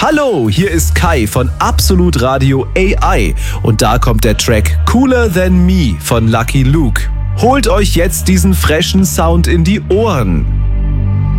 Hallo, hier ist Kai von Absolut Radio AI und da kommt der Track Cooler Than Me von Lucky Luke. Holt euch jetzt diesen freshen Sound in die Ohren.